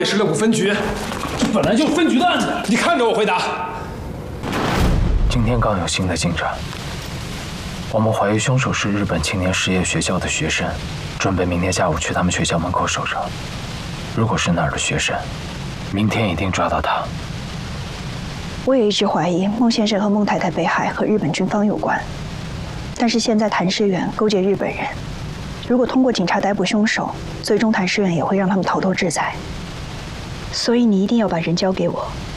也是肋骨分局，这本来就是分局的案子。你看着我回答。 今天刚有新的进展，我们怀疑凶手是日本青年实业学校的学生，准备明天下午去他们学校门口守着。如果是那儿的学生，明天一定抓到他。 我也一直怀疑孟先生和孟太太被害和日本军方有关，但是现在谭师远勾结日本人，如果通过警察逮捕凶手，最终谭师远也会让他们逃脱制裁。所以你一定要把人交给我。